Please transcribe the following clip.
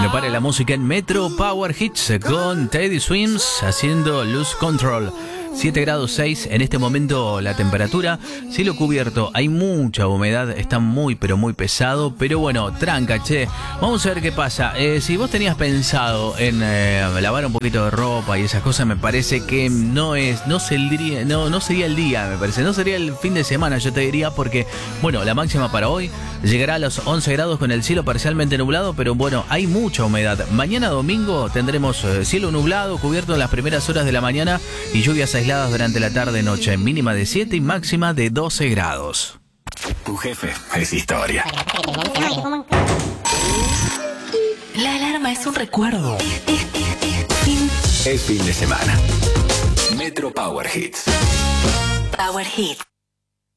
no pare la música en Metro Power Hits con Teddy Swims haciendo Lose Control. 7 grados 6 en este momento la temperatura, cielo cubierto, hay mucha humedad, está muy pero muy pesado, pero bueno, tranca, che, vamos a ver qué pasa. Si vos tenías pensado en lavar un poquito de ropa y esas cosas, me parece que no sería el día, me parece, no sería el fin de semana, yo te diría, porque bueno, la máxima para hoy llegará a los 11 grados con el cielo parcialmente nublado, pero bueno, hay mucha humedad. Mañana domingo tendremos cielo nublado, cubierto en las primeras horas de la mañana y lluvias aisladas durante la tarde-noche, mínima de 7 y máxima de 12 grados. Tu jefe es historia. La alarma es un recuerdo. Es fin de semana. Metro Power Hits. Power Hits.